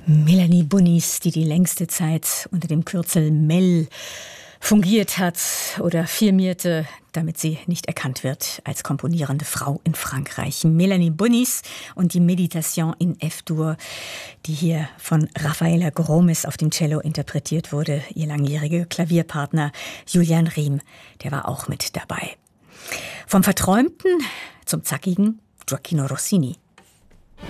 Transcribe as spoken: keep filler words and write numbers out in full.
Melanie Bunnis, die die längste Zeit unter dem Kürzel Mel fungiert hat oder firmierte, damit sie nicht erkannt wird als komponierende Frau in Frankreich. Melanie Bunnis und die Meditation in F-Dur, die hier von Rafaela Gromes auf dem Cello interpretiert wurde. Ihr langjähriger Klavierpartner Julian Riem, der war auch mit dabei. Vom Verträumten zum Zackigen Gioacchino Rossini.